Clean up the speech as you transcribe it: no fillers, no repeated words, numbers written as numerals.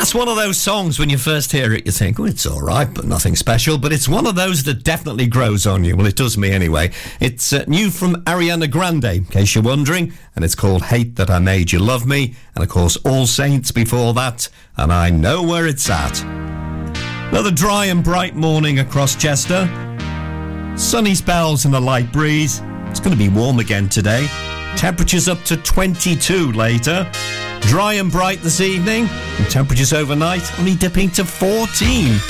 That's one of those songs when you first hear it, you think, oh, it's all right, but nothing special. But it's one of those that definitely grows on you. Well, it does me anyway. It's new from Ariana Grande, in case you're wondering, and it's called Hate That I Made You Love Me. And, of course, All Saints before that, and I Know Where It's At. Another dry and bright morning across Chester. Sunny spells and a light breeze. It's going to be warm again today. Temperatures up to 22 later. Dry and bright this evening. And temperatures overnight only dipping to 14.